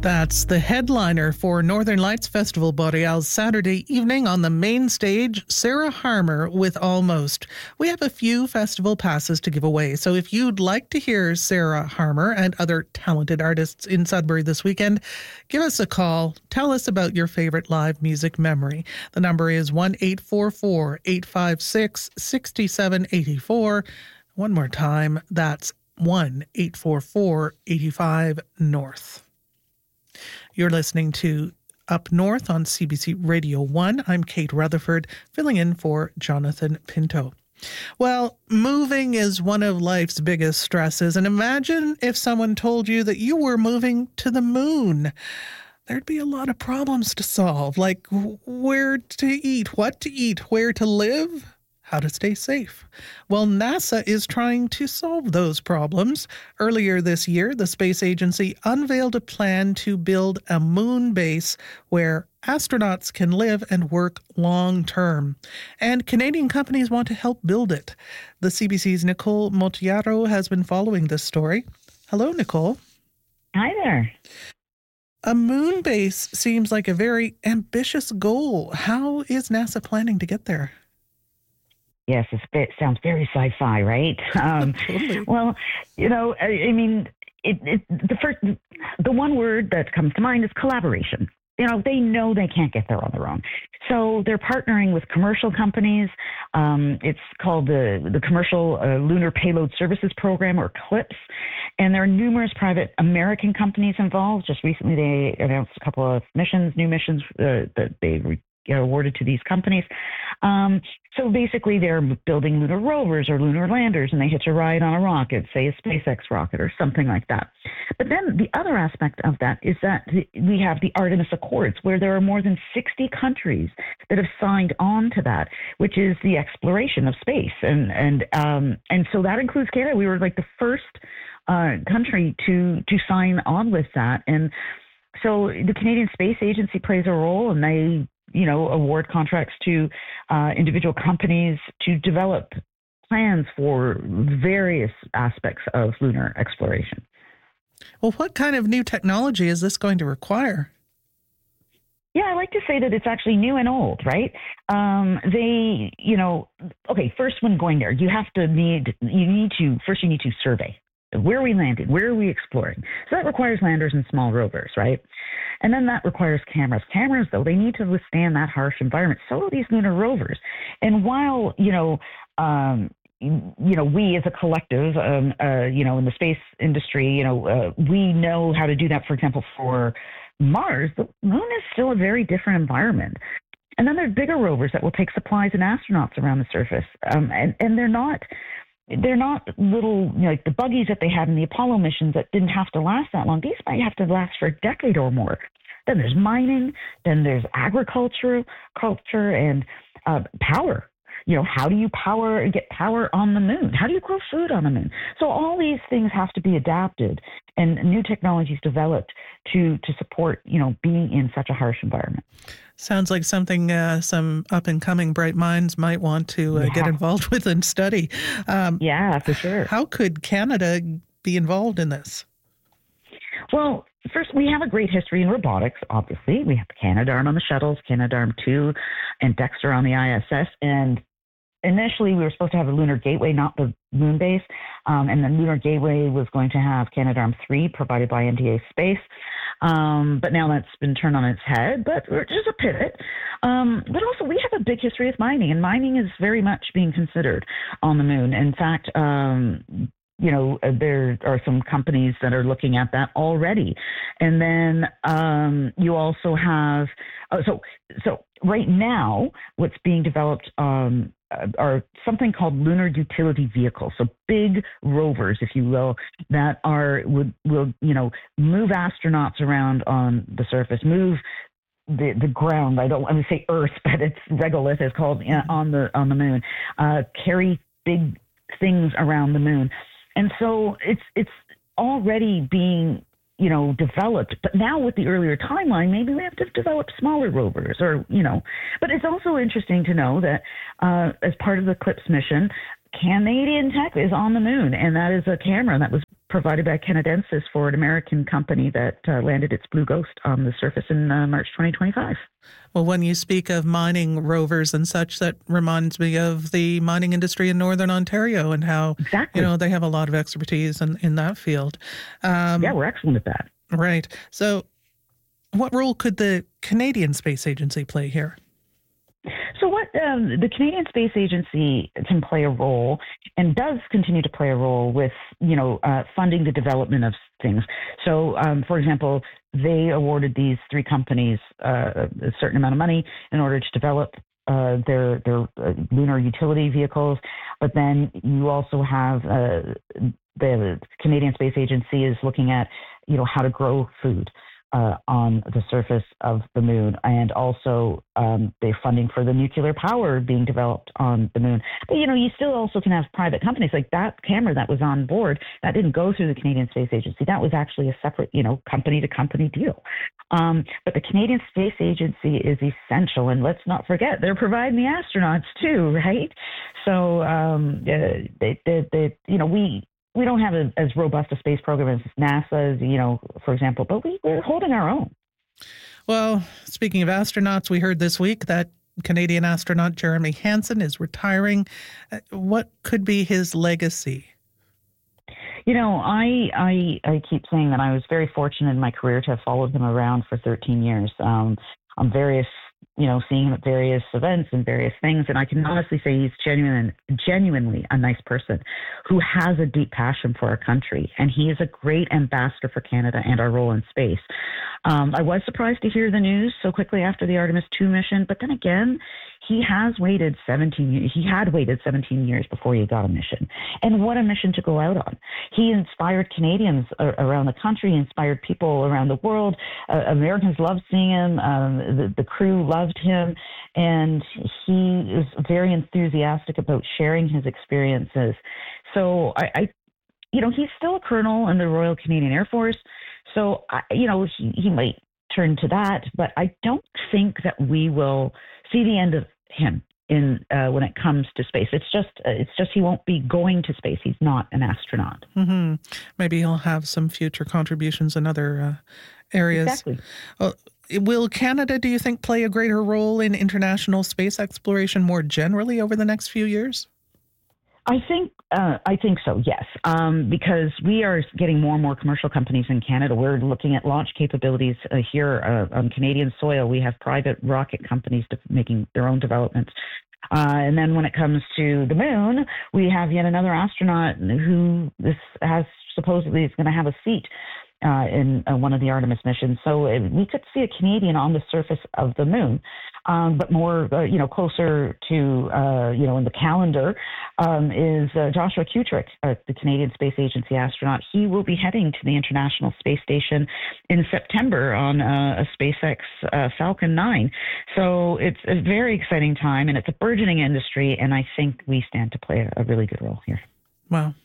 That's the headliner for Northern Lights Festival Boreal's Saturday evening on the main stage, Sarah Harmer with Almost. We have a few festival passes to give away, so if you'd like to hear Sarah Harmer and other talented artists in Sudbury this weekend, give us a call. Tell us about your favorite live music memory. The number is 1-844-856-6784. One more time, that's 1-844-85-NORTH. You're listening to Up North on CBC Radio 1. I'm Kate Rutherford, filling in for Jonathan Pinto. Well, moving is one of life's biggest stresses, and imagine if someone told you that you were moving to the moon. There'd be a lot of problems to solve, like where to eat, what to eat, where to live, how to stay safe. Well, NASA is trying to solve those problems. Earlier this year, the space agency unveiled a plan to build a moon base where astronauts can live and work long term. And Canadian companies want to help build it. The CBC's Nicole Montiaro has been following this story. Hello, Nicole. Hi there. A moon base seems like a very ambitious goal. How is NASA planning to get there? Yes, it sounds very sci-fi, right? Totally. Well, I mean, the one word that comes to mind is collaboration. They know they can't get there on their own. So they're partnering with commercial companies. It's called the Commercial Lunar Payload Services Program, or CLPS. And there are numerous private American companies involved. Just recently, they announced a couple of new missions that they awarded to these companies. So basically, they're building lunar rovers or lunar landers, and they hitch a ride on a rocket, say a SpaceX rocket or something like that. But then the other aspect of that is that we have the Artemis Accords, where there are more than 60 countries that have signed on to that, which is the exploration of space. And so that includes Canada. We were like the first country to sign on with that. And so the Canadian Space Agency plays a role, and they award contracts to individual companies to develop plans for various aspects of lunar exploration. Well, what kind of new technology is this going to require? Yeah, I like to say that it's actually new and old, right? First, when going there, you need to survey. Where are we landing? Where are we exploring? So that requires landers and small rovers, right? And then that requires cameras. Cameras, though, they need to withstand that harsh environment. So do these lunar rovers. And while, we as a collective, in the space industry, we know how to do that, for example, for Mars, the moon is still a very different environment. And then there's bigger rovers that will take supplies and astronauts around the surface. And they're not little, like the buggies that they had in the Apollo missions that didn't have to last that long. These might have to last for a decade or more. Then there's mining, then there's culture and power. How do you get power on the moon? How do you grow food on the moon? So all these things have to be adapted and new technologies developed to support, being in such a harsh environment. Sounds like something some up-and-coming bright minds might want to get involved with and study. Yeah, for sure. How could Canada be involved in this? Well, first, we have a great history in robotics, obviously. We have Canadarm on the shuttles, Canadarm2, and Dexter on the ISS. And initially, we were supposed to have a lunar gateway, not the moon base. And the lunar gateway was going to have Canadarm3 provided by MDA Space. But now that's been turned on its head, but we're just a pivot. But also, we have a big history of mining, and mining is very much being considered on the moon. In fact, there are some companies that are looking at that already. And then you also have, so right now, what's being developed are something called lunar utility vehicles. So big rovers, if you will, that will move astronauts around on the surface, move the ground. I don't want to say Earth, but it's regolith is called on the moon. Carry big things around the moon. And so it's already being, developed. But now with the earlier timeline, maybe we have to develop smaller rovers But it's also interesting to know that as part of the CLPS mission, Canadian tech is on the moon. And that is a camera that was provided by Canadensis for an American company that landed its Blue Ghost on the surface in March 2025. Well, when you speak of mining rovers and such, that reminds me of the mining industry in Northern Ontario and how, Exactly. they have a lot of expertise in that field. Yeah, we're excellent at that. Right. So what role could the Canadian Space Agency play here? So what the Canadian Space Agency can play a role and does continue to play a role with, funding the development of things. So, for example, they awarded these three companies a certain amount of money in order to develop their lunar utility vehicles. But then you also have the Canadian Space Agency is looking at, how to grow food on the surface of the moon, and also they're funding for the nuclear power being developed on the moon. But you still also can have private companies. Like that camera that was on board, that didn't go through the Canadian Space Agency. That was actually a separate, company to company deal. But the Canadian Space Agency is essential, and let's not forget they're providing the astronauts too, right? So we don't have as robust a space program as NASA's, for example, but we're holding our own. Well, speaking of astronauts, we heard this week that Canadian astronaut Jeremy Hansen is retiring. What could be his legacy? I keep saying that I was very fortunate in my career to have followed him around for 13 years on various, seeing him at various events and various things. And I can honestly say he's genuinely a nice person who has a deep passion for our country. And he is a great ambassador for Canada and our role in space. I was surprised to hear the news so quickly after the Artemis II mission. But then again, he had waited 17 years before he got a mission. And what a mission to go out on. He inspired Canadians around the country, inspired people around the world. Americans loved seeing him. The crew loved him. And he is very enthusiastic about sharing his experiences. So he's still a colonel in the Royal Canadian Air Force. So, he might turn to that, but I don't think that we will see the end of him when it comes to space. It's just he won't be going to space. He's not an astronaut. Mm-hmm. Maybe he'll have some future contributions in other areas. Exactly. Will Canada, do you think, play a greater role in international space exploration more generally over the next few years? I think so, yes, because we are getting more and more commercial companies in Canada. We're looking at launch capabilities here on Canadian soil. We have private rocket companies making their own developments. And then when it comes to the moon, we have yet another astronaut who supposedly is going to have a seat in one of the Artemis missions. So we could see a Canadian on the surface of the moon, but more, closer to, in the calendar is Joshua Kutrick, the Canadian Space Agency astronaut. He will be heading to the International Space Station in September on a SpaceX Falcon 9. So it's a very exciting time, and it's a burgeoning industry, and I think we stand to play a really good role here. Wow.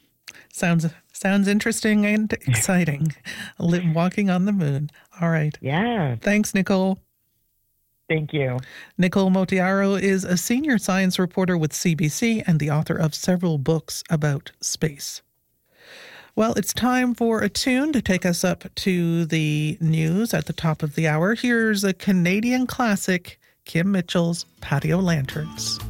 Sounds interesting and exciting. Walking on the moon. All right. Yeah. Thanks, Nicole. Thank you. Nicole Motiaro is a senior science reporter with CBC and the author of several books about space. Well, it's time for a tune to take us up to the news at the top of the hour. Here's a Canadian classic, Kim Mitchell's Patio Lanterns.